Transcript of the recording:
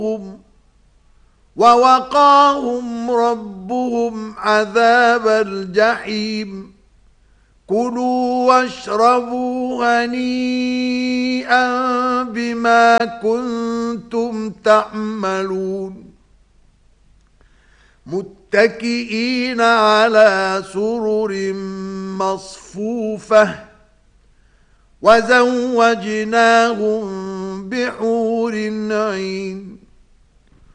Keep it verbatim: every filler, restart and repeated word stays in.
ووقاهم ربهم عذاب الجحيم كلوا واشربوا هنيئا بما كنتم تعملون متكئين على سرر مصفوفة وزوجناهم بحور عين